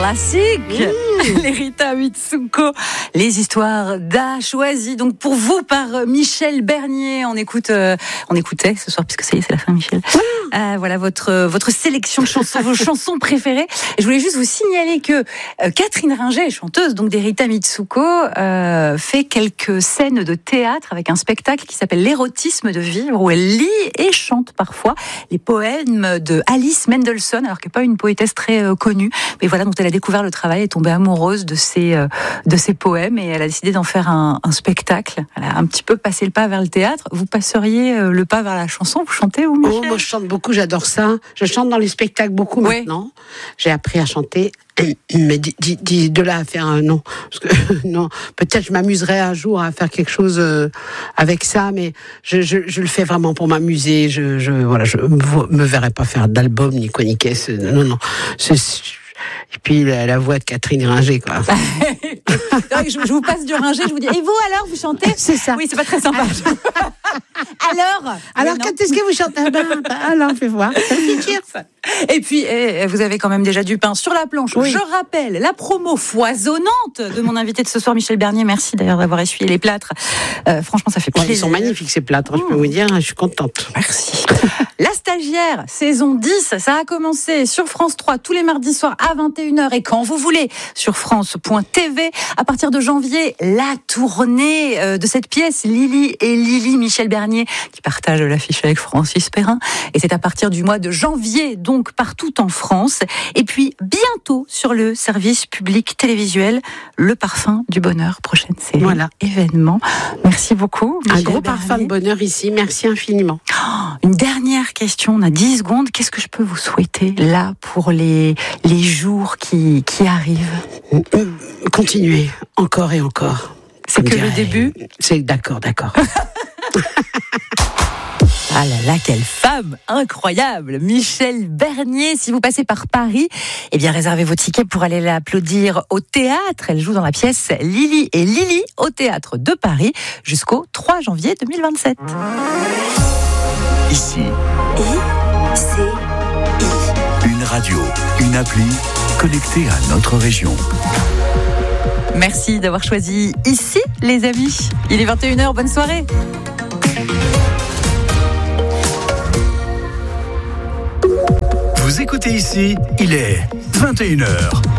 classique. Les Rita Mitsuko, les histoires d'A choisies donc pour vous par Michel Bernier. On écoutait ce soir puisque ça y est, c'est la fin, Michel. Voilà votre sélection de chansons, vos chansons préférées. Et je voulais juste vous signaler que Catherine Ringer, chanteuse donc des Rita Mitsuko, fait quelques scènes de théâtre avec un spectacle qui s'appelle L'érotisme de vivre, où elle lit et chante parfois les poèmes de Alice Mendelssohn, alors qu'elle n'est pas une poétesse très connue, mais voilà, dont elle a découvert le travail, est tombée amoureuse de ses poèmes, et elle a décidé d'en faire un spectacle. Elle a un petit peu passé le pas vers le théâtre. Vous passeriez le pas vers la chanson? Vous chantez, vous, Michel? Moi je chante beaucoup, j'adore ça. Je chante dans les spectacles beaucoup maintenant. J'ai appris à chanter. Mais de là à faire un non, parce que non, peut-être je m'amuserais un jour à faire quelque chose avec ça, mais je le fais vraiment pour m'amuser. Je me verrais pas faire d'album ni quoi ni qu'est-ce. Non. Et puis la voix de Catherine Ringer, quoi. je vous passe du Ringer, je vous dis. Et vous alors, vous chantez? C'est ça. Oui, c'est pas très sympa. Alors, quand est-ce que vous chantez? Alors, fais voir. Et puis, vous avez quand même déjà du pain sur la planche. Oui. Je rappelle la promo foisonnante de mon invité de ce soir, Michel Bernier. Merci d'ailleurs d'avoir essuyé les plâtres. Franchement, ça fait plaisir. Ils sont magnifiques, ces plâtres, je peux vous dire. Je suis contente. Merci. La Stagiaire, saison 10, ça a commencé sur France 3 tous les mardis soirs à 21h et quand vous voulez sur France.tv. À partir de janvier, la tournée de cette pièce, Lily et Lily, Michel Bernier, qui partage l'affiche avec Francis Perrin. Et c'est à partir du mois de janvier, donc partout en France. Et puis bientôt sur le service public télévisuel, Le Parfum du Bonheur, prochaine série, événement. Merci beaucoup, Michel. Un gros parfum de bonheur ici, merci infiniment. Une dernière question, on a 10 secondes. Qu'est-ce que je peux vous souhaiter là pour les jours qui arrivent? Continuez, encore et encore. C'est que le début? C'est d'accord. Ah là là, quelle femme incroyable, Michel Bernier. Si vous passez par Paris, eh bien réservez vos tickets pour aller l'applaudir au théâtre. Elle joue dans la pièce Lily et Lily au théâtre de Paris jusqu'au 3 janvier 2027. Ici. Une radio, une appli connectée à notre région. Merci d'avoir choisi Ici, les amis. Il est 21h, bonne soirée. Vous écoutez Ici, il est 21h.